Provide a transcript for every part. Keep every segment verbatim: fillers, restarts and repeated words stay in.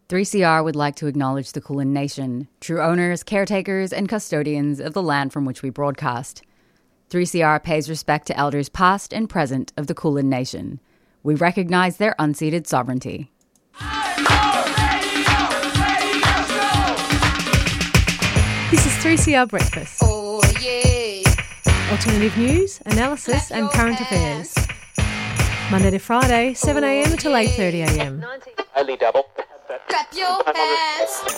three C R would like to acknowledge the Kulin Nation, true owners, caretakers, and custodians of the land from which we broadcast. three C R pays respect to elders past and present of the Kulin Nation. We recognize their unceded sovereignty. This is three C R Breakfast. Oh, yeah. Alternative news, analysis and current affairs. Monday to Friday, seven a m till eight thirty a m. Only double. Clap your hands.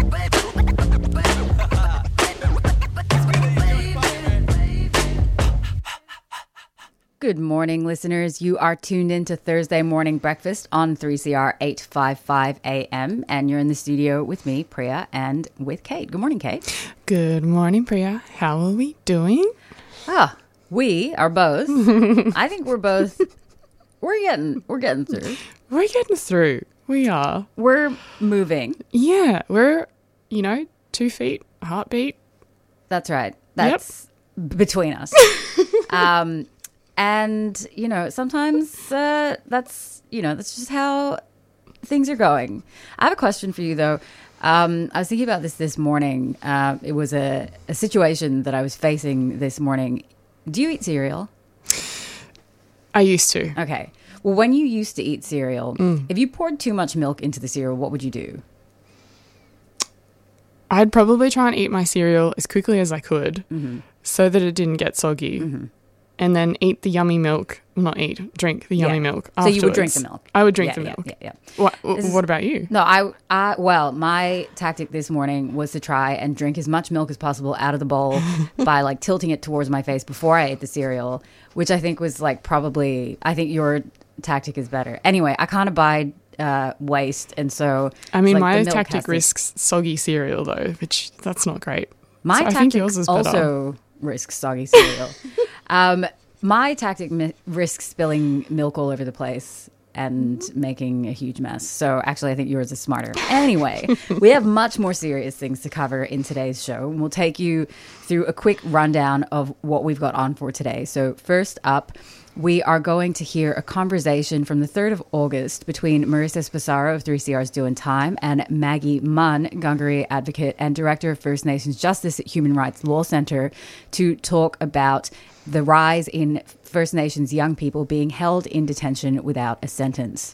Good morning, listeners. You are tuned in to Thursday Morning Breakfast on three C R eight fifty-five A M, and you're in the studio with me, Priya, and with Kate. Good morning, Kate. Good morning, Priya. How are we doing? Ah, we are both. I think we're both. We're getting. We're getting through. We're getting through. We are. We're moving. Yeah, we're, you know, two feet, heartbeat. That's right. That's yep. between us. um, and, you know, sometimes uh, that's, you know, that's just how things are going. I have a question for you, though. Um, I was thinking about this this morning. Uh, it was a, a situation that I was facing this morning. Do you eat cereal? I used to. Okay. Well, when you used to eat cereal, mm. if you poured too much milk into the cereal, what would you do? I'd probably try and eat my cereal as quickly as I could mm-hmm. so that it didn't get soggy. Mm-hmm. And then eat the yummy milk. Well, not eat, drink the yummy yeah. milk So afterwards. you would drink the milk? I would drink yeah, the yeah, milk. Yeah, yeah. What, is, what about you? No, I, I, well, my tactic this morning was to try and drink as much milk as possible out of the bowl by like tilting it towards my face before I ate the cereal, which I think was like probably, I think your tactic is better. Anyway, I can't abide uh, waste, and so I mean, like, my the tactic to, risks soggy cereal though, which that's not great. My so tactic I think yours is better. also risks soggy cereal. um, my tactic mi- risks spilling milk all over the place and making a huge mess. So actually, I think yours is smarter. Anyway, we have much more serious things to cover in today's show. And we'll take you through a quick rundown of what we've got on for today. So first up, we are going to hear a conversation from the third of August between Marissa Spasaro of three C R's Doing Time and Maggie Munn, Gungari advocate and director of First Nations Justice at Human Rights Law Centre, to talk about the rise in First Nations young people being held in detention without a sentence.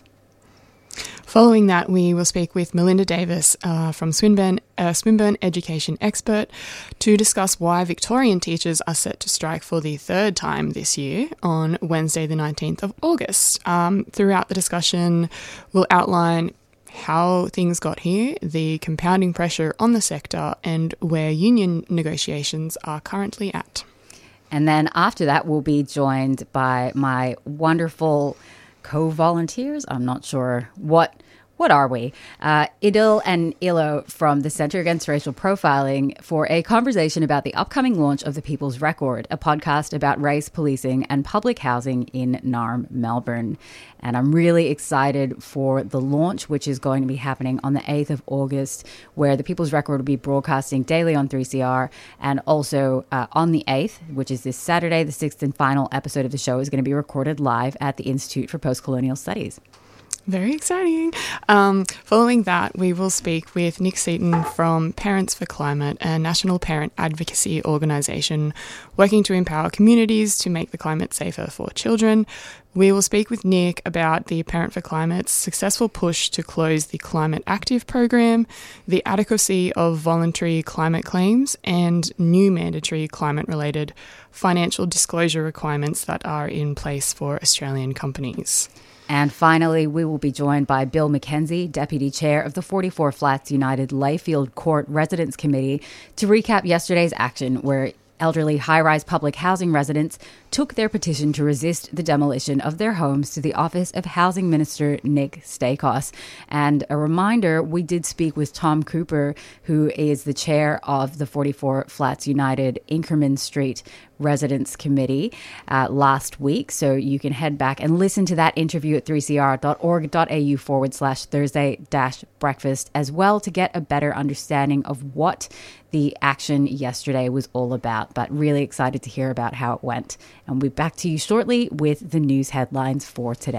Following that, we will speak with Melinda Davis uh, from Swinburne, a Swinburne education expert, to discuss why Victorian teachers are set to strike for the third time this year on Wednesday the nineteenth of August. Um, throughout the discussion, we'll outline how things got here, the compounding pressure on the sector, and where union negotiations are currently at. And then after that, we'll be joined by my wonderful co-volunteers. I'm not sure what what are we? Uh, Idil and Ilo from the Centre Against Racial Profiling for a conversation about the upcoming launch of The People's Record, a podcast about race, policing and public housing in Narm, Melbourne. And I'm really excited for the launch, which is going to be happening on the eighth of August, where The People's Record will be broadcasting daily on three C R. And also uh, on the eighth, which is this Saturday, the sixth and final episode of the show is going to be recorded live at the Institute for Postcolonial Studies. Very exciting. Um, following that, we will speak with Nick Seaton from Parents for Climate, a national parent advocacy organisation working to empower communities to make the climate safer for children. We will speak with Nick about the Parent for Climate's successful push to close the Climate Active program, the adequacy of voluntary climate claims, and new mandatory climate-related financial disclosure requirements that are in place for Australian companies. And finally, we will be joined by Bill McKenzie, Deputy Chair of the forty-four Flats United Layfield Court Residents Committee, to recap yesterday's action where elderly high-rise public housing residents took their petition to resist the demolition of their homes to the office of Housing Minister Nick Stakos. And a reminder, we did speak with Tom Cooper, who is the chair of the forty-four Flats United Inkerman Street Residents Committee uh, last week. So you can head back and listen to that interview at three c r dot org dot a u forward slash Thursday dash breakfast as well to get a better understanding of what the action yesterday was all about. But really excited to hear about how it went. And we'll be back to you shortly with the news headlines for today.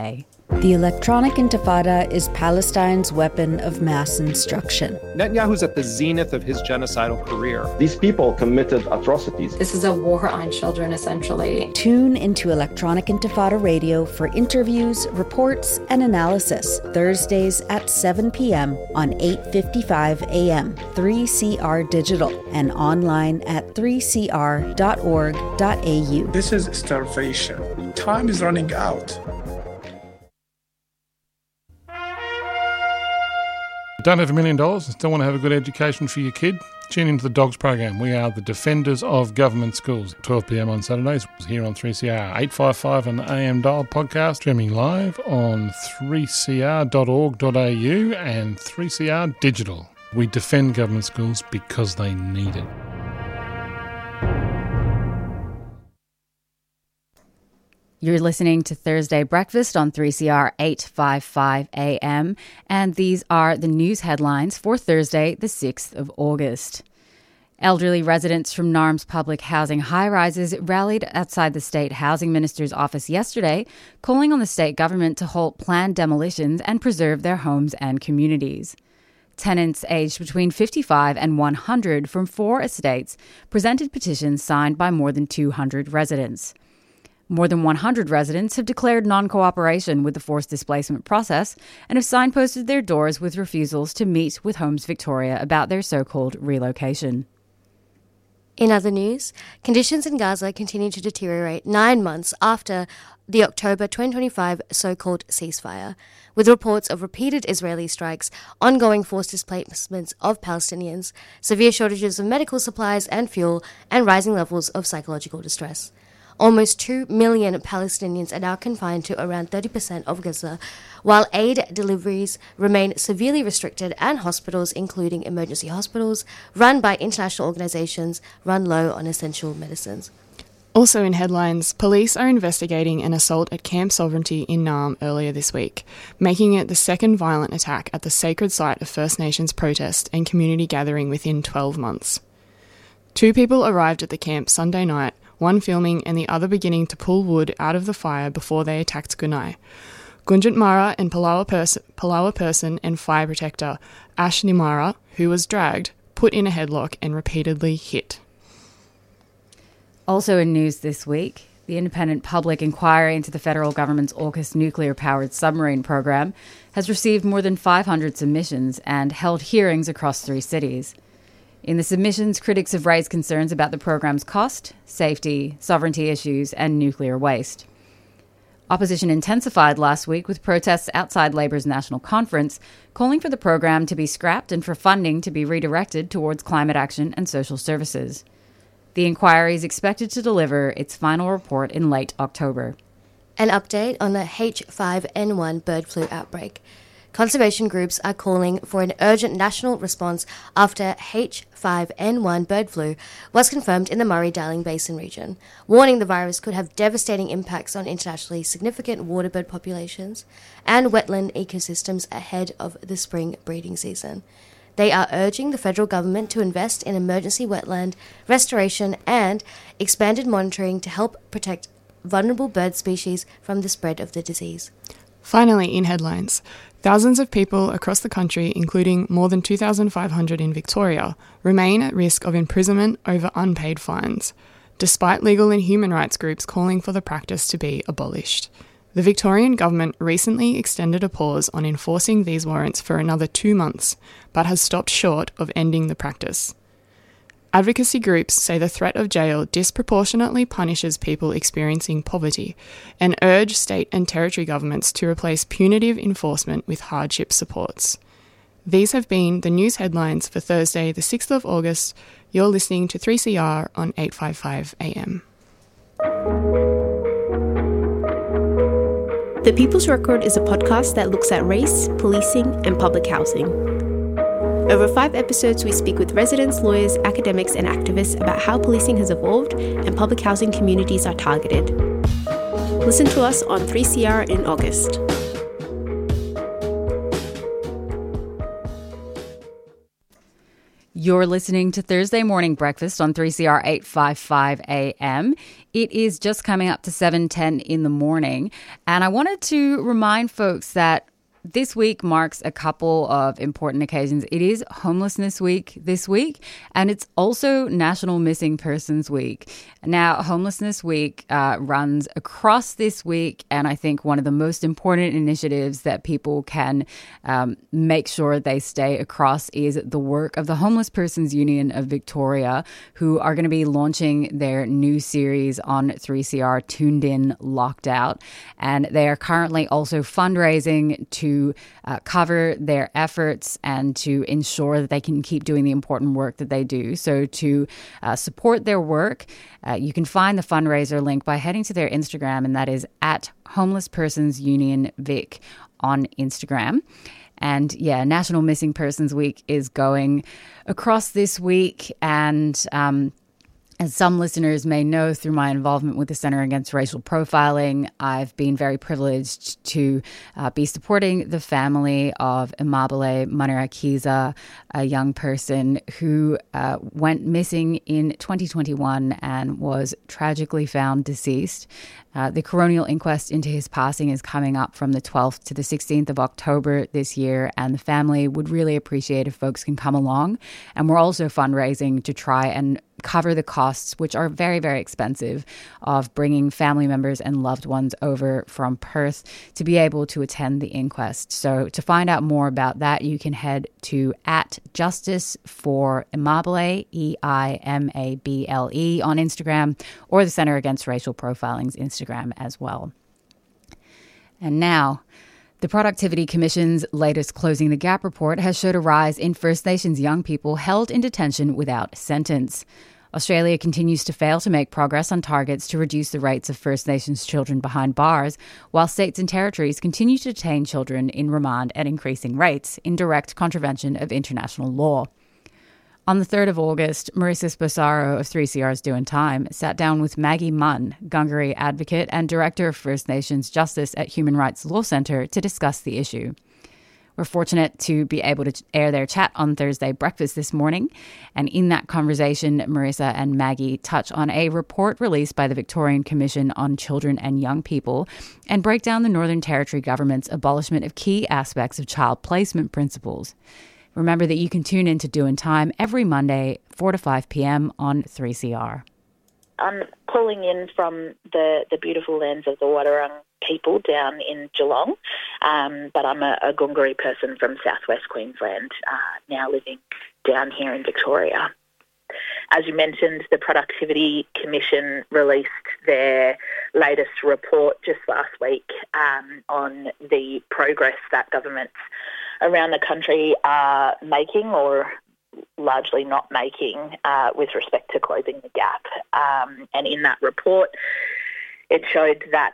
The electronic intifada is Palestine's weapon of mass instruction. Netanyahu's at the zenith of his genocidal career. These people committed atrocities. This is a war on children, essentially. Tune into Electronic Intifada Radio for interviews, reports, and analysis. Thursdays at seven p.m. on eight fifty-five a.m. three C R Digital and online at three c r dot org dot a u. This is starvation. Time is running out. Don't have a million dollars and still want to have a good education for your kid? Tune into the Dogs program. We are the defenders of government schools. twelve p.m. on Saturdays here on three C R. eight fifty-five on A M Dial podcast, streaming live on three c r dot org dot a u and three C R Digital. We defend government schools because they need it. You're listening to Thursday Breakfast on three C R eight fifty-five A M, and these are the news headlines for Thursday, the sixth of August. Elderly residents from Narm's public housing high-rises rallied outside the State Housing Minister's office yesterday, calling on the state government to halt planned demolitions and preserve their homes and communities. Tenants aged between fifty-five and one hundred from four estates presented petitions signed by more than two hundred residents. More than one hundred residents have declared non-cooperation with the forced displacement process and have signposted their doors with refusals to meet with Homes Victoria about their so-called relocation. In other news, conditions in Gaza continue to deteriorate nine months after the October twenty twenty-five so-called ceasefire, with reports of repeated Israeli strikes, ongoing forced displacements of Palestinians, severe shortages of medical supplies and fuel, and rising levels of psychological distress. Almost two million Palestinians are now confined to around thirty percent of Gaza, while aid deliveries remain severely restricted and hospitals, including emergency hospitals, run by international organisations, run low on essential medicines. Also in headlines, police are investigating an assault at Camp Sovereignty in Narm earlier this week, making it the second violent attack at the sacred site of First Nations protest and community gathering within twelve months. Two people arrived at the camp Sunday night, one filming and the other beginning to pull wood out of the fire before they attacked Gunai. Gunjat Mara and Palawa, pers- Palawa person and fire protector Ash Nimara, who was dragged, put in a headlock and repeatedly hit. Also in news this week, the independent public inquiry into the federal government's AUKUS nuclear-powered submarine program has received more than five hundred submissions and held hearings across three cities. In the submissions, critics have raised concerns about the program's cost, safety, sovereignty issues, and nuclear waste. Opposition intensified last week with protests outside Labor's national conference, calling for the program to be scrapped and for funding to be redirected towards climate action and social services. The inquiry is expected to deliver its final report in late October. An update on the H five N one bird flu outbreak. Conservation groups are calling for an urgent national response after H five N one bird flu was confirmed in the Murray-Darling Basin region, warning the virus could have devastating impacts on internationally significant waterbird populations and wetland ecosystems ahead of the spring breeding season. They are urging the federal government to invest in emergency wetland restoration and expanded monitoring to help protect vulnerable bird species from the spread of the disease. Finally, in headlines, thousands of people across the country, including more than two thousand five hundred in Victoria, remain at risk of imprisonment over unpaid fines, despite legal and human rights groups calling for the practice to be abolished. The Victorian government recently extended a pause on enforcing these warrants for another two months, but has stopped short of ending the practice. Advocacy groups say the threat of jail disproportionately punishes people experiencing poverty and urge state and territory governments to replace punitive enforcement with hardship supports. These have been the news headlines for Thursday, the sixth of August. You're listening to three C R on eight fifty-five A M. The People's Record is a podcast that looks at race, policing, and public housing. Over five episodes, we speak with residents, lawyers, academics, and activists about how policing has evolved and public housing communities are targeted. Listen to us on three C R in August. You're listening to Thursday Morning Breakfast on three C R eight fifty-five A M. It is just coming up to seven ten in the morning, and I wanted to remind folks that this week marks a couple of important occasions. It is Homelessness Week this week, and it's also National Missing Persons Week. Now, Homelessness Week uh, runs across this week, and I think one of the most important initiatives that people can um, make sure they stay across is the work of the Homeless Persons Union of Victoria, who are going to be launching their new series on three C R, Tuned In, Locked Out. And they are currently also fundraising to Uh, cover their efforts and to ensure that they can keep doing the important work that they do. So to uh, support their work, uh, you can find the fundraiser link by heading to their Instagram, and that is at Homeless Persons Union Vic on Instagram. And yeah, National Missing Persons Week is going across this week, and um, as some listeners may know through my involvement with the Centre Against Racial Profiling, I've been very privileged to uh, be supporting the family of Imabile Manirakiza, a young person who uh, went missing in twenty twenty-one and was tragically found deceased. Uh, the coronial inquest into his passing is coming up from the twelfth to the sixteenth of October this year, and the family would really appreciate if folks can come along. And we're also fundraising to try and cover the costs, which are very, very expensive, of bringing family members and loved ones over from Perth to be able to attend the inquest. So to find out more about that, you can head to at Justice for Imabile, E I M A B L E on Instagram, or the Centre Against Racial Profiling's Instagram as well. And now, the Productivity Commission's latest Closing the Gap report has showed a rise in First Nations young people held in detention without sentence. Australia continues to fail to make progress on targets to reduce the rates of First Nations children behind bars, while states and territories continue to detain children in remand at increasing rates, in direct contravention of international law. On the third of August, Marissa Sposaro of three C R's Doing Time sat down with Maggie Munn, Gungari advocate and Director of First Nations Justice at Human Rights Law Centre, to discuss the issue. We're fortunate to be able to air their chat on Thursday breakfast this morning, and in that conversation, Marissa and Maggie touch on a report released by the Victorian Commission on Children and Young People and break down the Northern Territory Government's abolishment of key aspects of child placement principles. Remember that you can tune in to Doing Time every Monday, four to five p.m. on three C R. I'm calling in from the, the beautiful lands of the Wadawurrung people down in Geelong, um, but I'm a, a Gungari person from southwest Queensland, uh, now living down here in Victoria. As you mentioned, the Productivity Commission released their latest report just last week um, on the progress that governments around the country are making or largely not making uh, with respect to closing the gap. Um, and in that report, it showed that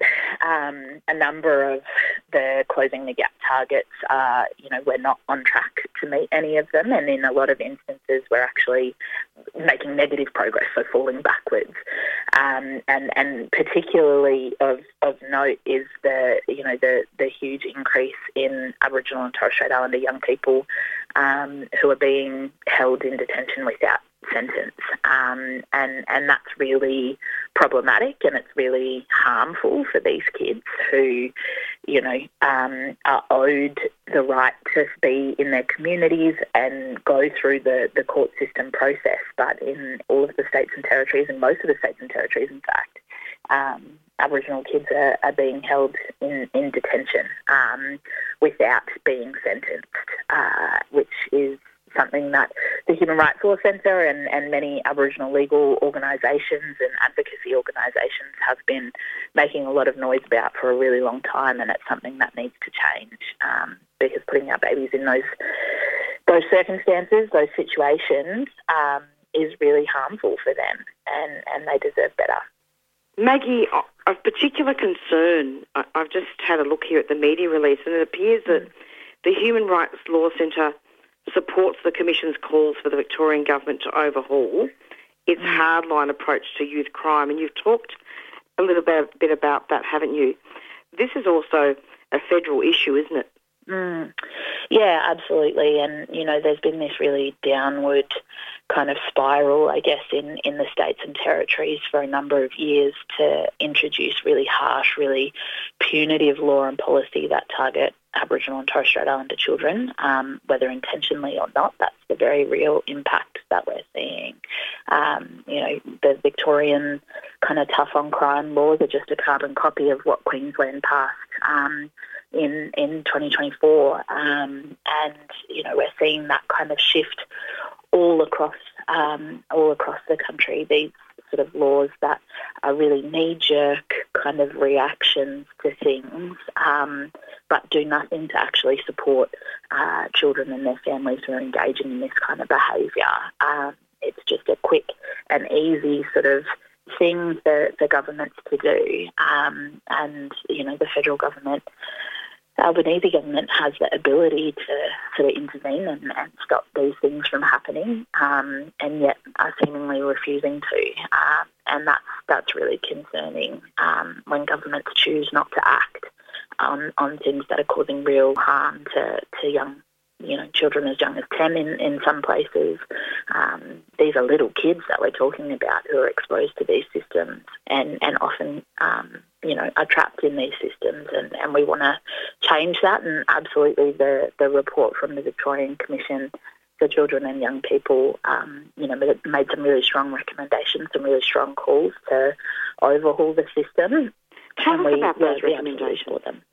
um, a number of the closing the gap targets, uh, you know, we're not on track to meet any of them, and in a lot of instances we're actually making negative progress, so falling backwards. Um, and and particularly of, of note is the you know the the huge increase in Aboriginal and Torres Strait Islander young people um, who are being held in detention without sentence, um, and and that's really problematic, and it's really harmful for these kids who, you know, um, are owed the right to be in their communities and go through the, the court system process. But in all of the states and territories, and most of the states and territories, in fact, um, Aboriginal kids are, are being held in, in detention um, without being sentenced, uh, which is something that the Human Rights Law Centre and, and many Aboriginal legal organisations and advocacy organisations have been making a lot of noise about for a really long time, and it's something that needs to change um, because putting our babies in those those circumstances, those situations, um, is really harmful for them, and, and they deserve better. Maggie, of particular concern, I've just had a look here at the media release, and it appears that the Human Rights Law Centre supports the Commission's calls for the Victorian Government to overhaul its hardline approach to youth crime. And you've talked a little bit, bit about that, haven't you? This is also a federal issue, isn't it? Mm. Yeah, absolutely. And, you know, there's been this really downward kind of spiral, I guess, in, in the states and territories for a number of years to introduce really harsh, really punitive law and policy that target Aboriginal and Torres Strait Islander children, um, whether intentionally or not. That's the very real impact that we're seeing. Um, you know, the Victorian kind of tough on crime laws are just a carbon copy of what Queensland passed um, in in twenty twenty-four, um, and you know, we're seeing that kind of shift all across um, all across the country. These sort of laws that are really knee-jerk kind of reactions to things, um, but do nothing to actually support uh, children and their families who are engaging in this kind of behaviour. Um, it's just a quick and easy sort of thing for, for governments to do, um, and you know, the federal government, the Albanese government, has the ability to sort of intervene and, and stop these things from happening, um, and yet are seemingly refusing to. Um, and that's that's really concerning um, when governments choose not to act on, on things that are causing real harm to, to young, you know, children as young as ten in, in some places. Um, these are little kids that we're talking about who are exposed to these systems and, and often, um, you know, are trapped in these systems, and, and we want to change that. And absolutely the, the report from the Victorian Commission for Children and Young People, um, you know, made some really strong recommendations, some really strong calls to overhaul the system. Tell us we, about yeah, those recommendations. Them.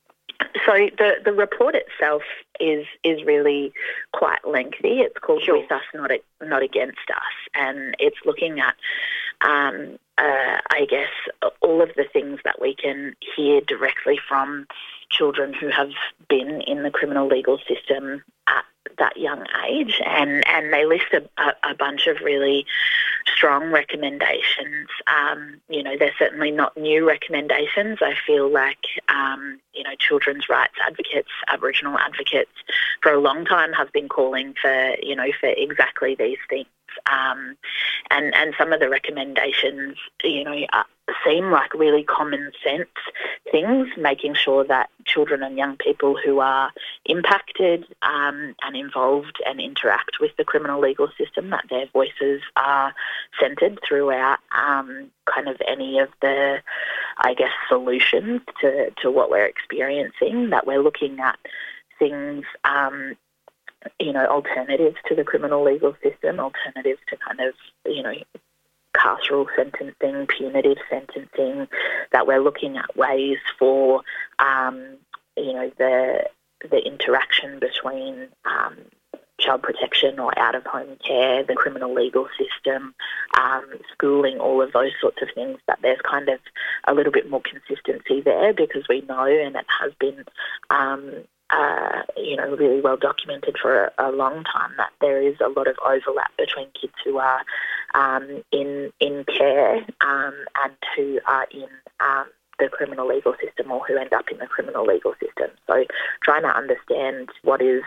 So the, the report itself is is really quite lengthy. It's called Sure. With Us, Not Not Against Us, and it's looking at, um, uh, I guess, all of the things that we can hear directly from children who have been in the criminal legal system at that young age, and, and they list a, a, a bunch of really strong recommendations. Um, you know, they're certainly not new recommendations. I feel like, um, you know, children's rights advocates, Aboriginal advocates, for a long time have been calling for, you know, for exactly these things. Um, and, and some of the recommendations, you know, uh, seem like really common sense things, making sure that children and young people who are impacted um, and involved and interact with the criminal legal system, that their voices are centred throughout um, kind of any of the, I guess, solutions to, to what we're experiencing, that we're looking at things um, you know, alternatives to the criminal legal system, alternatives to kind of, you know, carceral sentencing, punitive sentencing, that we're looking at ways for, um, you know, the the interaction between um, child protection or out-of-home care, the criminal legal system, um, schooling, all of those sorts of things, that there's kind of a little bit more consistency there, because we know, and it has been um, Uh, you know, really well documented for a, a long time, that there is a lot of overlap between kids who are um, in in care um, and who are in um, the criminal legal system, or who end up in the criminal legal system. So trying to understand what is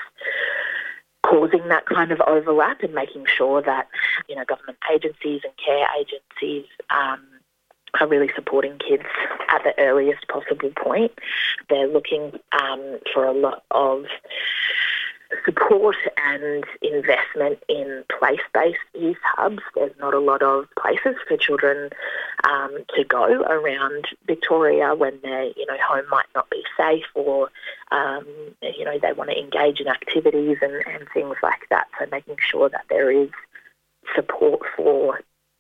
causing that kind of overlap, and making sure that, you know, government agencies and care agencies um, are really supporting kids at the earliest possible point. They're looking um, for a lot of support and investment in place-based youth hubs. There's not a lot of places for children um, to go around Victoria when their, you know, home might not be safe, or um, you know, they want to engage in activities and, and things like that. So making sure that there is support for,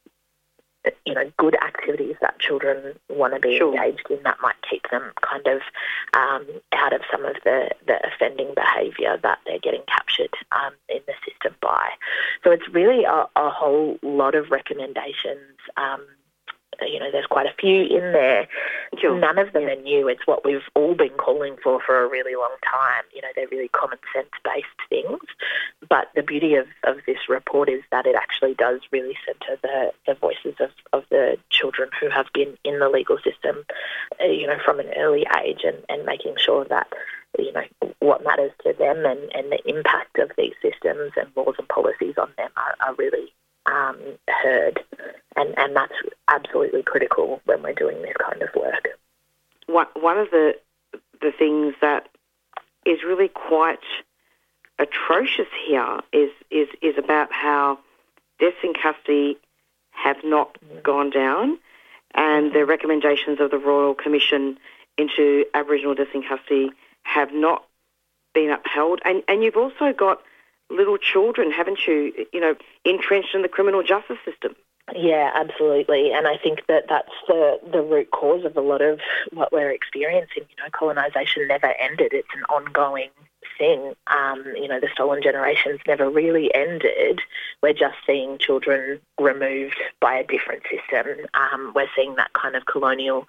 you know, good activities that children want to be Sure. engaged in, that might keep them kind of um, out of some of the, the offending behaviour that they're getting captured um, in the system by. So it's really a, a whole lot of recommendations. Um, you know, there's quite a few in there. Sure. None of them are new. It's what we've all been calling for for a really long time. You know, they're really common sense-based things. But the beauty of, of this report is that it actually does really centre the, the voices of, of the children who have been in the legal system, uh, you know, from an early age, and, and making sure that, you know, what matters to them and, and the impact of these systems and laws and policies on them are, are really um, heard. And, and that's absolutely critical when we're doing this kind of work. One, one of the the things that is really quite atrocious here is, is, is about how deaths in custody have not gone down, and the recommendations of the Royal Commission into Aboriginal deaths in custody have not been upheld. And, and you've also got little children, haven't you, you know, entrenched in the criminal justice system. Yeah, absolutely. And I think that that's the, the root cause of a lot of what we're experiencing. You know, colonisation never ended. It's an ongoing thing. Um, you know, the stolen generations never really ended. We're just seeing children removed by a different system. Um, we're seeing that kind of colonial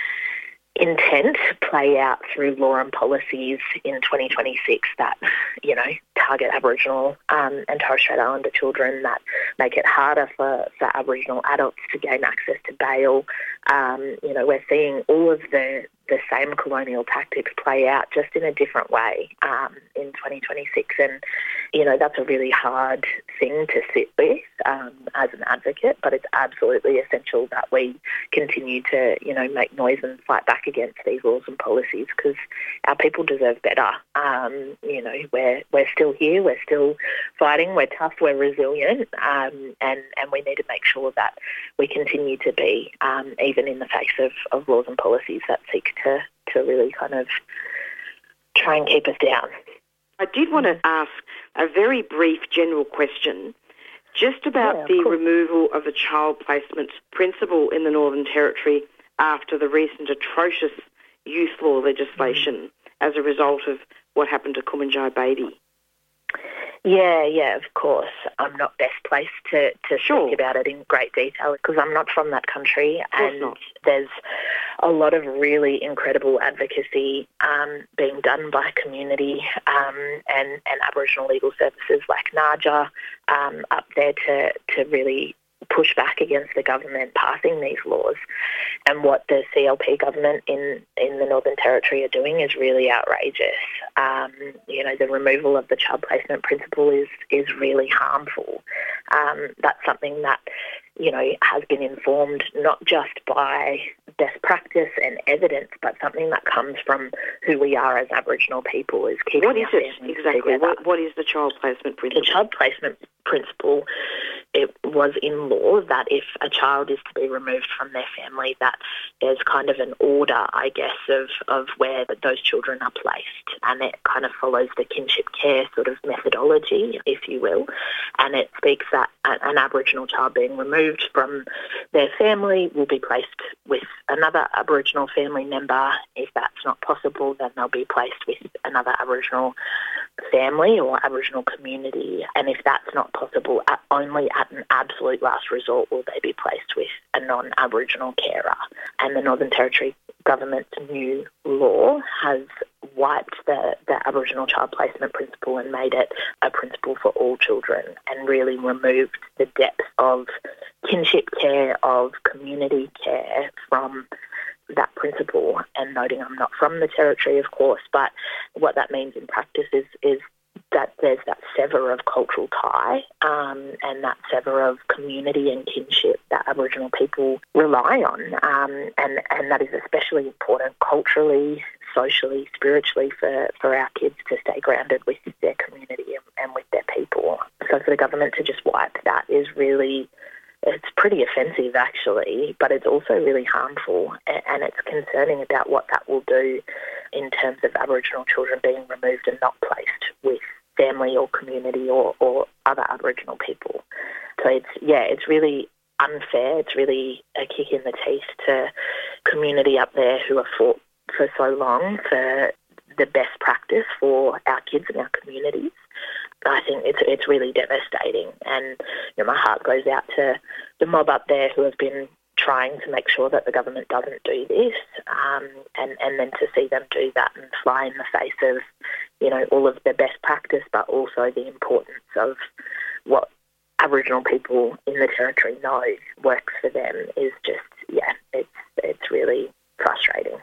intent play out through law and policies in twenty twenty-six that, you know, target Aboriginal um, and Torres Strait Islander children, that make it harder for, for Aboriginal adults to gain access to bail. Um, you know, we're seeing all of the, the same colonial tactics play out just in a different way um, in twenty twenty-six. And, you know, that's a really hard thing to sit with um, as an advocate, but it's absolutely essential that we continue to, you know, make noise and fight back against these laws and policies, because our people deserve better. Um, you know, we're, we're still here, we're still fighting, we're tough, we're resilient, um, and, and we need to make sure that we continue to be, um, even in the face of, of laws and policies that seek to, to really kind of try and keep us down. I did want to ask a very brief general question just about yeah, the cool. removal of the child placement principle in the Northern Territory after the recent atrocious youth law legislation mm. as a result of what happened to Kumanjai Baby. Yeah, yeah, of course. I'm not best placed to, to sure. speak about it in great detail because I'm not from that country, and not. there's a lot of really incredible advocacy um, being done by community um, and, and Aboriginal legal services like NAJA um, up there to, to really push back against the government passing these laws. And what the C L P government in, in the Northern Territory are doing is really outrageous. Um, you know, the removal of the child placement principle is, is really harmful. Um, that's something that, you know, has been informed not just by best practice and evidence, but something that comes from who we are as Aboriginal people, is keeping What is our it families exactly? together. What, what is the child placement principle? The child placement principle, it was in law that if a child is to be removed from their family, that there's kind of an order, I guess, of, of where those children are placed. And it kind of follows the kinship care sort of methodology, if you will. And it speaks that an Aboriginal child being removed from their family will be placed with another Aboriginal family member. If that's not possible, then they'll be placed with another Aboriginal family or Aboriginal community. And if that's not possible, at, only at an absolute last resort will they be placed with a non-Aboriginal carer. And the Northern Territory government's new law has wiped the, the Aboriginal child placement principle and made it a principle for all children, and really removed the depth of kinship care, of community care from that principle. And noting I'm not from the Territory, of course, but what that means in practice is, is that there's that sever of cultural tie um, and that sever of community and kinship that Aboriginal people rely on. Um, and, and that is especially important culturally, socially, spiritually for, for our kids to stay grounded with their community and, and with their people. So for the government to just wipe that is really, it's pretty offensive actually, but it's also really harmful, and it's concerning about what that will do in terms of Aboriginal children being removed and not placed with family or community or, or other Aboriginal people. So it's, yeah, it's really unfair. It's really a kick in the teeth to community up there who have fought for so long for the best practice for our kids and our communities. I think it's it's really devastating, and you know, my heart goes out to the mob up there who have been trying to make sure that the government doesn't do this, um, and, and then to see them do that and fly in the face of, you know, all of the best practice, but also the importance of what Aboriginal people in the Territory know works for them is just, yeah, it's it's really frustrating.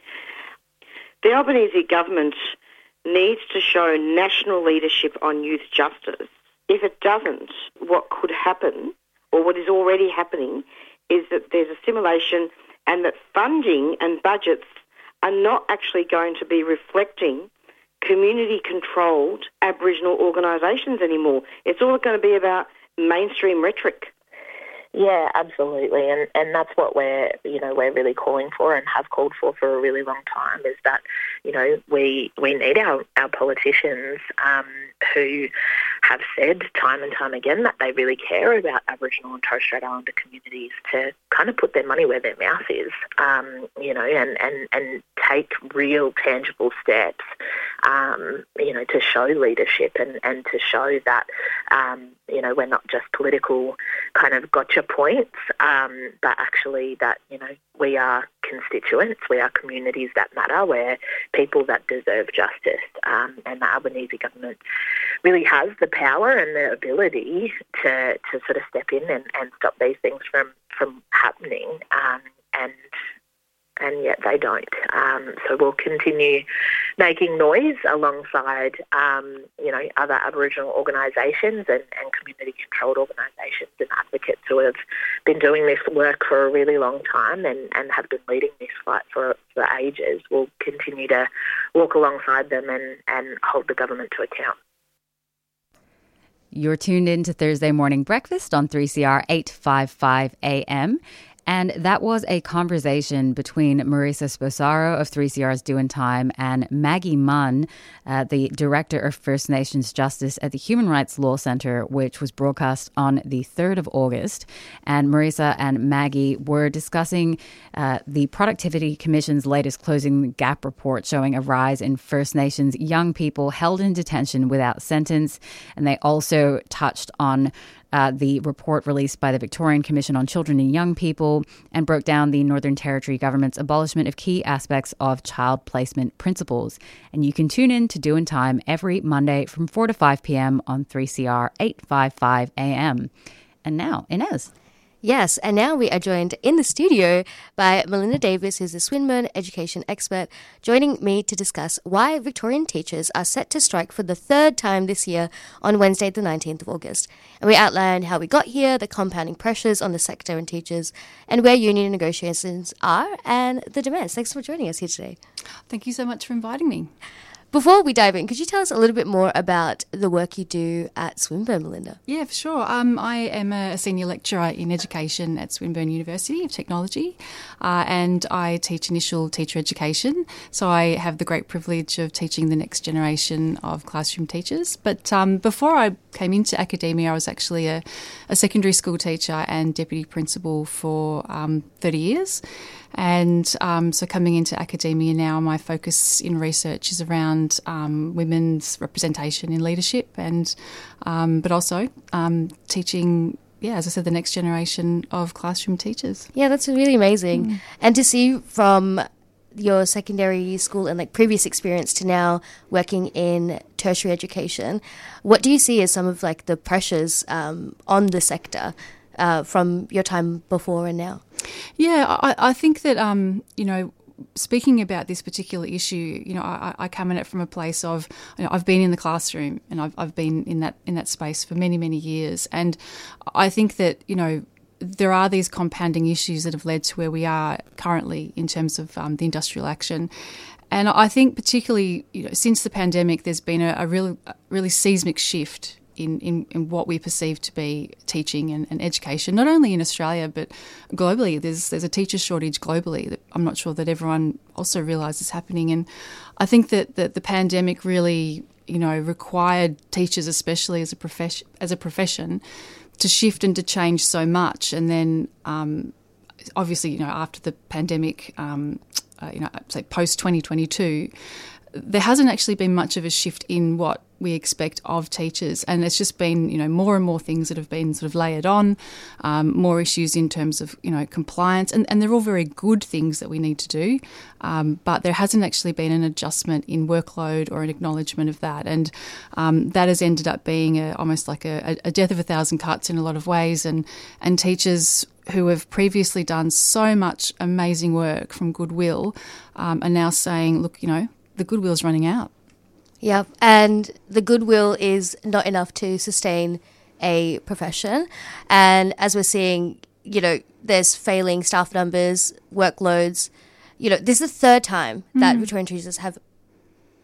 The Albanese government needs to show national leadership on youth justice. If it doesn't, what could happen, or what is already happening, is that there's assimilation and that funding and budgets are not actually going to be reflecting community-controlled Aboriginal organisations anymore. It's all going to be about mainstream rhetoric. Yeah, absolutely, and and that's what we're you know we're really calling for and have called for for a really long time, is that you know we we need our our politicians um, who have said time and time again that they really care about Aboriginal and Torres Strait Islander communities to kind of put their money where their mouth is, um, you know, and, and, and take real tangible steps, um, you know, to show leadership and, and to show that, um, you know, we're not just political kind of gotcha points, um, but actually that, you know, we are constituents, we are communities that matter, we're people that deserve justice, um, and the Albanese government really has the power and the ability to, to sort of step in and, and stop these things from, from happening, um, and and yet they don't. Um, so we'll continue making noise alongside, um, you know, other Aboriginal organisations and, and community-controlled organisations and advocates who have been doing this work for a really long time and, and have been leading this fight for, for ages. We'll continue to walk alongside them and, and hold the government to account. You're tuned in to Thursday Morning Breakfast on three C R eight fifty-five A M. And that was a conversation between Marisa Sposaro of three C R's Doing Time and Maggie Munn, uh, the Director of First Nations Justice at the Human Rights Law Centre, which was broadcast on the third of August. And Marisa and Maggie were discussing uh, the Productivity Commission's latest Closing the Gap report showing a rise in First Nations young people held in detention without sentence. And they also touched on Uh, the report released by the Victorian Commission on Children and Young People and broke down the Northern Territory government's abolishment of key aspects of child placement principles. And you can tune in to Doing Time every Monday from four to five p.m. on three C R eight fifty-five A M. And now, Inez. Yes, and now we are joined in the studio by Melinda Davis, who's a Swinburne education expert, joining me to discuss why Victorian teachers are set to strike for the third time this year on Wednesday, the nineteenth of August. And we outline how we got here, the compounding pressures on the sector and teachers, and where union negotiations are, and the demands. Thanks for joining us here today. Thank you so much for inviting me. Before we dive in, could you tell us a little bit more about the work you do at Swinburne, Melinda? Yeah, for sure. Um, I am a senior lecturer in education at Swinburne University of Technology, uh, and I teach initial teacher education. So I have the great privilege of teaching the next generation of classroom teachers. But um, before I came into academia, I was actually a, a secondary school teacher and deputy principal for um, thirty years. And um, so coming into academia now, my focus in research is around um, women's representation in leadership and um, but also um, teaching, yeah, as I said, the next generation of classroom teachers. Yeah, that's really amazing. Mm. And to see from your secondary school and like previous experience to now working in tertiary education, what do you see as some of like the pressures um, on the sector uh, from your time before and now? Yeah, I, I think that, um, you know, speaking about this particular issue, you know, I, I come in it from a place of, you know, I've been in the classroom and I've, I've been in that in that space for many, many years. And I think that, you know, there are these compounding issues that have led to where we are currently in terms of um, the industrial action. And I think particularly, you know, since the pandemic, there's been a, a really, a really seismic shift In, in, in what we perceive to be teaching and, and education, not only in Australia but globally. There's there's a teacher shortage globally that I'm not sure that everyone also realises happening. And I think that, that the pandemic really, you know, required teachers, especially as a profession, as a profession, to shift and to change so much. And then, um, obviously, you know, after the pandemic, um, uh, you know, say post twenty twenty-two, there hasn't actually been much of a shift in what we expect of teachers, and it's just been, you know, more and more things that have been sort of layered on, um, more issues in terms of, you know, compliance, and, and they're all very good things that we need to do, um, but there hasn't actually been an adjustment in workload or an acknowledgement of that, and um, that has ended up being a, almost like a, a death of a thousand cuts in a lot of ways, and and teachers who have previously done so much amazing work from goodwill um, are now saying, look, you know, the goodwill's running out. Yeah, and the goodwill is not enough to sustain a profession. And as we're seeing, you know, there's failing staff numbers, workloads. You know, this is the third time that mm. Victorian teachers have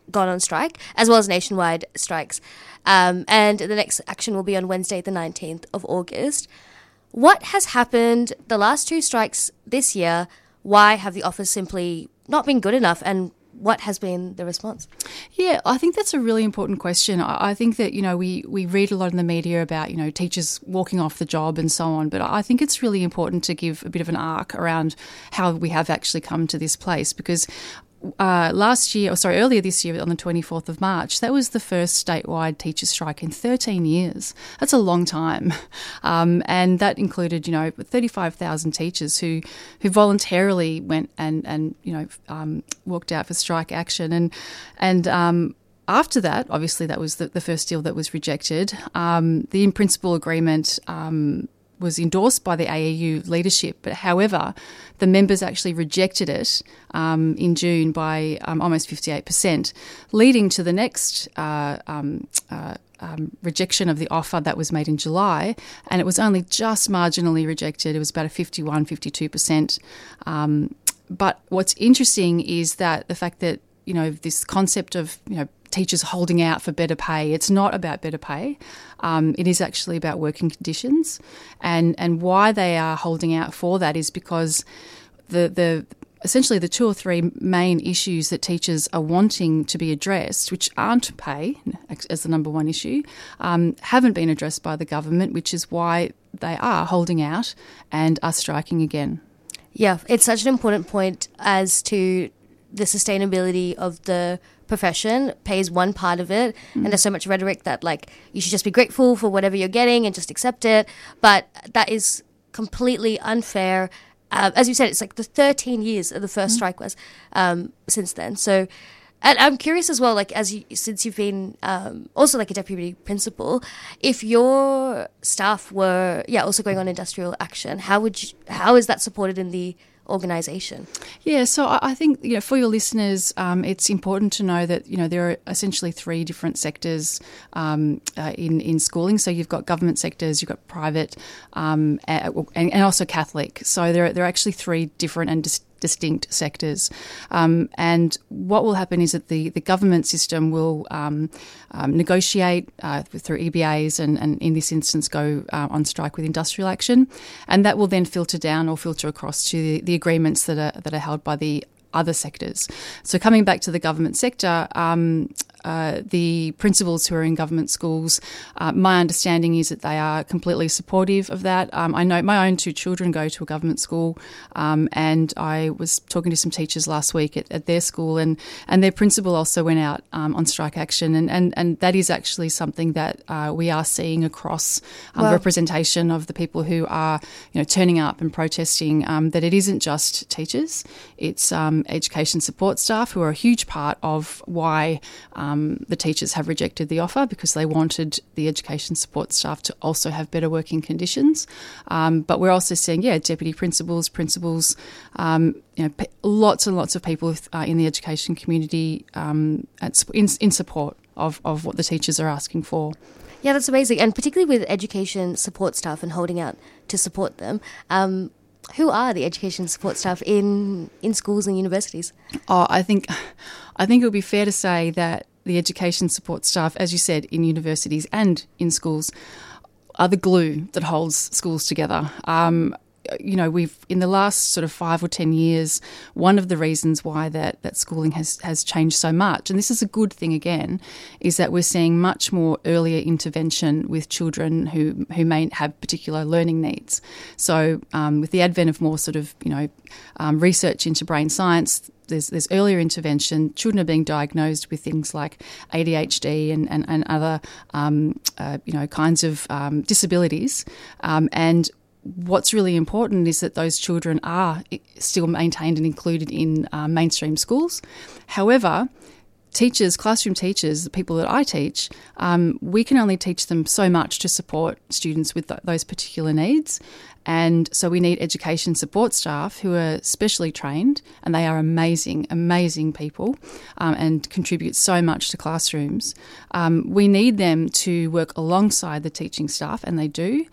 gone on strike, as well as nationwide strikes. Um, and the next action will be on Wednesday, the nineteenth of August. What has happened the last two strikes this year? Why have the offers simply not been good enough, and what has been the response? Yeah, I think that's a really important question. I, I think that, you know, we, we read a lot in the media about, you know, teachers walking off the job and so on, but I think it's really important to give a bit of an arc around how we have actually come to this place, because Uh, last year, or sorry, earlier this year on the twenty-fourth of March, that was the first statewide teacher strike in thirteen years. That's a long time. Um, and that included, you know, thirty-five thousand teachers who, who voluntarily went and, and you know, um, walked out for strike action. And, and, um, after that, obviously that was the, the first deal that was rejected. Um, the in-principle agreement, um, was endorsed by the A E U leadership, but however, the members actually rejected it um, in June by um, almost fifty-eight percent, leading to the next uh, um, uh, um, rejection of the offer that was made in July, and it was only just marginally rejected. It was about a fifty-one, fifty-two percent. Um, but what's interesting is that the fact that, you know, this concept of, you know, teachers holding out for better pay. It's not about better pay. Um, it is actually about working conditions. And and why they are holding out for that is because the the essentially the two or three main issues that teachers are wanting to be addressed, which aren't pay as the number one issue, um, haven't been addressed by the government, which is why they are holding out and are striking again. Yeah, it's such an important point as to the sustainability of the profession. Pay is one part of it, mm. and there's so much rhetoric that, like, you should just be grateful for whatever you're getting and just accept it, but that is completely unfair. Uh, as you said, it's like the thirteen years of the first mm. strike was um, since then. So, and I'm curious as well, like, as you, since you've been um, also like a deputy principal, if your staff were yeah also going on industrial action, how would you, how is that supported in the organisation? Yeah, so I think, you know, for your listeners, um, it's important to know that, you know, there are essentially three different sectors um, uh, in in schooling. So you've got government sectors, you've got private, um, and, and also Catholic. So there are, there are actually three different and dis- distinct sectors. Um, and what will happen is that the, the government system will um, um, negotiate uh, through E B As and, and in this instance go uh, on strike with industrial action. And that will then filter down or filter across to the, the agreements that are, that are held by the other sectors. So coming back to the government sector, um, uh, the principals who are in government schools, uh, my understanding is that they are completely supportive of that. Um, I know my own two children go to a government school, um, and I was talking to some teachers last week at, at their school, and, and their principal also went out um, on strike action, and, and, and that is actually something that uh, we are seeing across um, well, representation of the people who are, you know, turning up and protesting, um, that it isn't just teachers, it's um, education support staff who are a huge part of why um, the teachers have rejected the offer, because they wanted the education support staff to also have better working conditions. Um, but we're also seeing, yeah, deputy principals, principals, um, you know, p- lots and lots of people uh, in the education community um, at, in, in support of, of what the teachers are asking for. Yeah, that's amazing. And particularly with education support staff and holding out to support them, um, who are the education support staff in, in schools and universities? Oh, I think I think it would be fair to say that the education support staff, as you said, in universities and in schools, are the glue that holds schools together. Um, you know, we've in the last sort of five or ten years, one of the reasons why that, that schooling has, has changed so much, and this is a good thing again, is that we're seeing much more earlier intervention with children who who may have particular learning needs. So um, with the advent of more sort of, you know, um, research into brain science, There's, there's earlier intervention. Children are being diagnosed with things like A D H D and, and, and other, um, uh, you know, kinds of um, disabilities. Um, and what's really important is that those children are still maintained and included in uh, mainstream schools. However, teachers, classroom teachers, the people that I teach, um, we can only teach them so much to support students with th- those particular needs. And so we need education support staff who are specially trained, and they are amazing, amazing people um, and contribute so much to classrooms. Um, we need them to work alongside the teaching staff, and they do.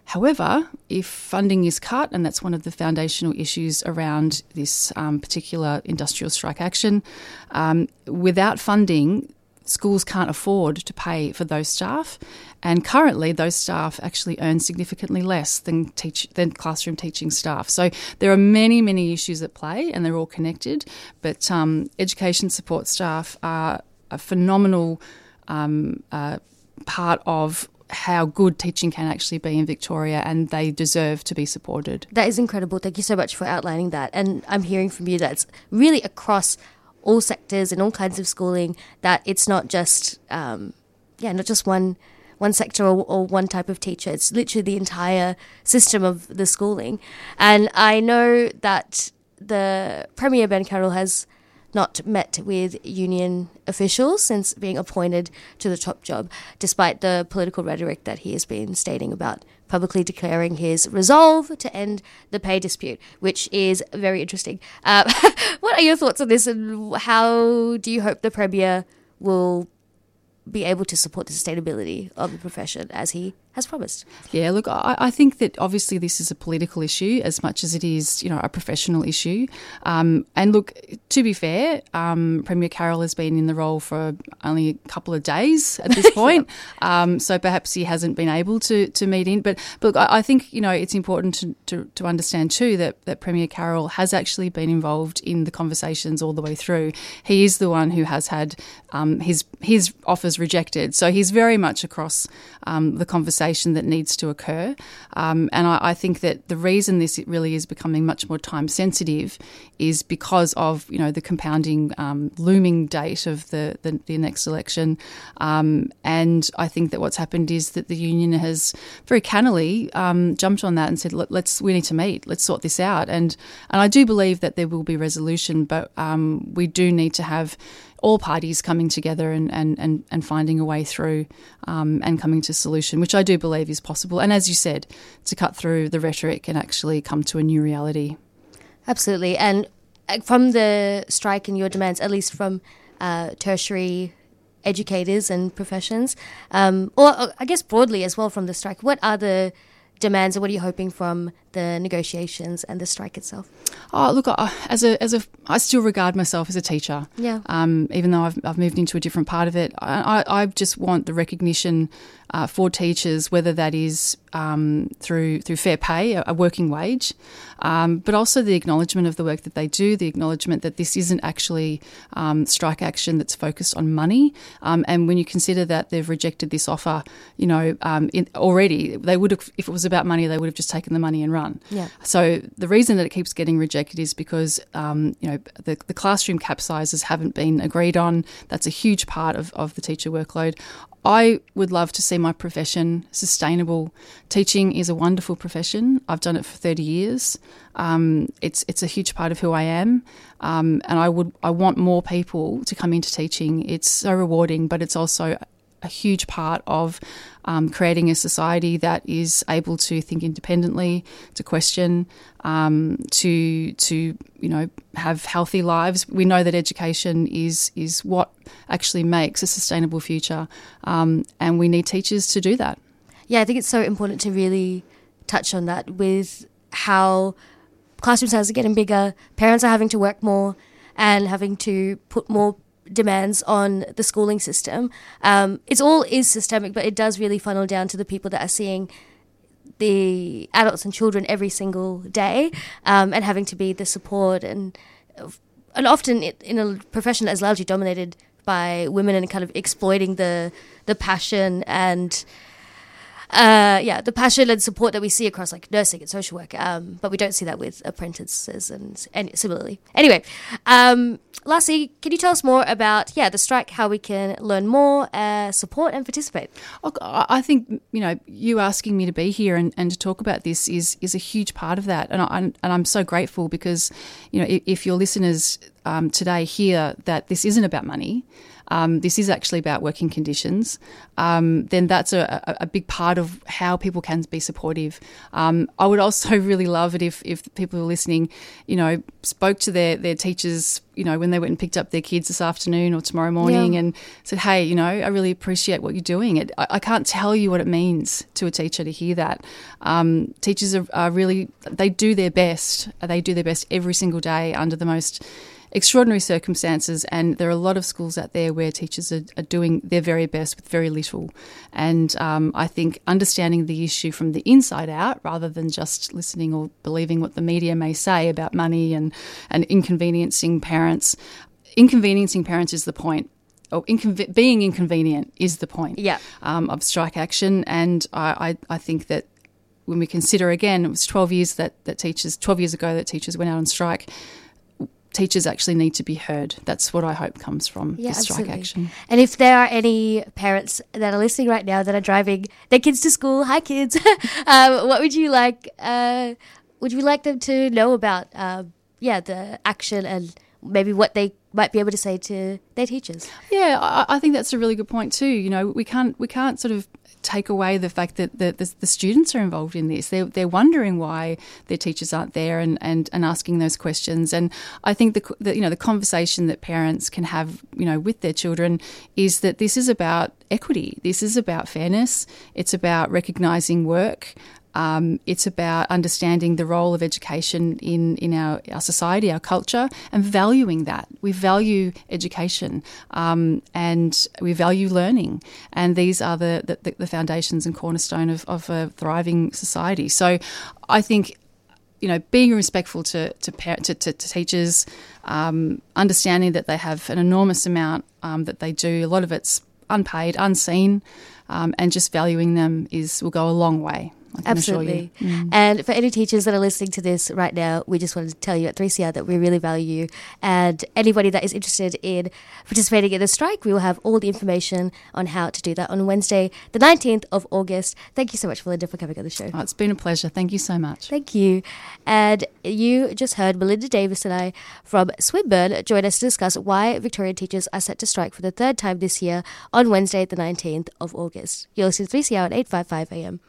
However, if funding is cut, and that's one of the foundational issues around this um, particular industrial strike action, um, without funding, schools can't afford to pay for those staff, and currently those staff actually earn significantly less than teach than classroom teaching staff. So there are many, many issues at play, and they're all connected. But um, education support staff are a phenomenal um, uh, part of how good teaching can actually be in Victoria, and they deserve to be supported. That is incredible. Thank you so much for outlining that. And I'm hearing from you that it's really across all sectors and all kinds of schooling, that it's not just, um, yeah, not just one one sector or, or one type of teacher. It's literally the entire system of the schooling. And I know that the Premier Ben Carroll has not met with union officials since being appointed to the top job, despite the political rhetoric that he has been stating about publicly declaring his resolve to end the pay dispute, which is very interesting. Uh, what are your thoughts on this, and how do you hope the Premier will be able to support the sustainability of the profession as he has promised? Yeah, look, I, I think that obviously this is a political issue as much as it is, you know, a professional issue. Um, and look, to be fair, um, Premier Carroll has been in the role for only a couple of days at this point, yeah. um, so perhaps he hasn't been able to to meet in. But, but look, I, I think, you know, it's important to, to, to understand too that, that Premier Carroll has actually been involved in the conversations all the way through. He is the one who has had um, his his offers rejected, so he's very much across um, the conversation that needs to occur. Um, and I, I think that the reason this really is becoming much more time sensitive is because of, you know, the compounding um, looming date of the, the, the next election. Um, and I think that what's happened is that the union has very cannily um, jumped on that and said, Let, let's we need to meet, let's sort this out. And, and I do believe that there will be resolution, but um, we do need to have all parties coming together and, and, and, and finding a way through um, and coming to a solution, which I do believe is possible. And as you said, to cut through the rhetoric and actually come to a new reality. Absolutely. And from the strike and your demands, at least from uh, tertiary educators and professions, um, or I guess broadly as well from the strike, what are the demands, and what are you hoping from the negotiations and the strike itself? Oh, look, I, as a as a, I still regard myself as a teacher. Yeah. Um, even though I've I've moved into a different part of it, I I, I just want the recognition uh, for teachers, whether that is um, through through fair pay, a, a working wage, um, but also the acknowledgement of the work that they do, the acknowledgement that this isn't actually um, strike action that's focused on money. Um, and when you consider that they've rejected this offer, you know, um, in, already they would have, if it was about money, they would have just taken the money and run. Yeah. So the reason that it keeps getting rejected is because um, you know the, the classroom cap sizes haven't been agreed on. That's a huge part of, of the teacher workload. I would love to see my profession sustainable. Teaching is a wonderful profession. I've done it for thirty years. Um, it's it's a huge part of who I am, um, and I would I want more people to come into teaching. It's so rewarding, but it's also a huge part of um, creating a society that is able to think independently, to question, um, to to you know have healthy lives. We know that education is is what actually makes a sustainable future, um, and we need teachers to do that. Yeah, I think it's so important to really touch on that with how classroom sizes are getting bigger, parents are having to work more and having to put more demands on the schooling system. Um, it's all is systemic, but it does really funnel down to the people that are seeing the adults and children every single day, um, and having to be the support and and often it, in a profession that is largely dominated by women and kind of exploiting the the passion and Uh, yeah, the passion and support that we see across like nursing and social work, um, but we don't see that with apprentices and, and similarly. Anyway, um, lastly, can you tell us more about yeah the strike, how we can learn more, uh, support and participate? I think you know you asking me to be here and, and to talk about this is is a huge part of that, and I, and I'm so grateful because you know if, if your listeners um, today hear that this isn't about money. um, this is actually about working conditions, um, then that's a, a, a big part of how people can be supportive. Um, I would also really love it if, if people who are listening, you know, spoke to their, their teachers, you know, when they went and picked up their kids this afternoon or tomorrow morning yeah. and said, hey, you know, I really appreciate what you're doing. It, I, I can't tell you what it means to a teacher to hear that. Um, teachers are, are really, they do their best. They do their best every single day under the most extraordinary circumstances, and there are a lot of schools out there where teachers are, are doing their very best with very little. And um, I think understanding the issue from the inside out rather than just listening or believing what the media may say about money and, and inconveniencing parents. Inconveniencing parents is the point. Or inconve- being inconvenient is the point yeah. um, of strike action. And I, I, I think that when we consider, again, it was twelve years that, that teachers, twelve years ago that teachers went out on strike, teachers actually need to be heard. That's what I hope comes from yeah, this strike absolutely. action. And if there are any parents that are listening right now that are driving their kids to school, hi kids, um, what would you like? Uh, would you like them to know about? Um, yeah, the action and maybe what they might be able to say to their teachers. Yeah, I, I think that's a really good point too. You know, we can't we can't sort of take away the fact that the, the, the students are involved in this. They're, they're wondering why their teachers aren't there and, and, and asking those questions. And I think the, the you know the conversation that parents can have, you know, with their children is that this is about equity. This is about fairness. It's about recognising work. Um, it's about understanding the role of education in, in our, our society, our culture, and valuing that. We value education um, and we value learning, and these are the, the, the foundations and cornerstone of, of a thriving society. So I think, you know, being respectful to to, par- to, to, to teachers, um, understanding that they have an enormous amount um, that they do, a lot of it's unpaid, unseen, um, and just valuing them is will go a long way. Absolutely. Mm. And for any teachers that are listening to this right now, we just wanted to tell you at three C R that we really value you. And anybody that is interested in participating in the strike, we will have all the information on how to do that on Wednesday, the nineteenth of August. Thank you so much, Melinda, for coming on the show. Oh, it's been a pleasure. Thank you so much. Thank you. And you just heard Melinda Davis and I from Swinburne join us to discuss why Victorian teachers are set to strike for the third time this year on Wednesday, the nineteenth of August. You're listening to three C R at eight fifty-five A M.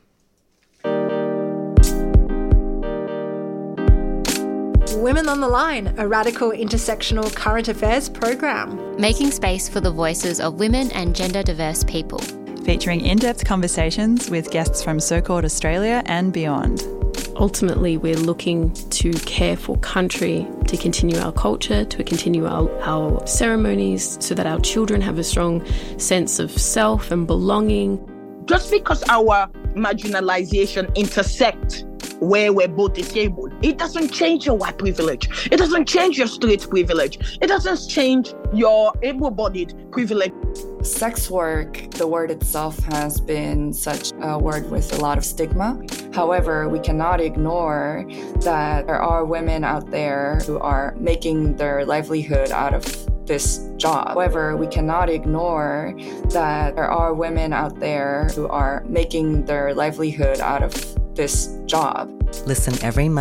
Women on the Line, a radical intersectional current affairs program. Making space for the voices of women and gender diverse people. Featuring in-depth conversations with guests from So-Called Australia and beyond. Ultimately, we're looking to care for country, to continue our culture, to continue our, our ceremonies so that our children have a strong sense of self and belonging. Just because our marginalization intersect where we're both disabled, it doesn't change your white privilege. It doesn't change your straight privilege. It doesn't change your able-bodied privilege. Sex work, the word itself has been such a word with a lot of stigma. However, we cannot ignore that there are women out there who are making their livelihood out of this job. However, we cannot ignore that there are women out there who are making their livelihood out of this job. Listen every month.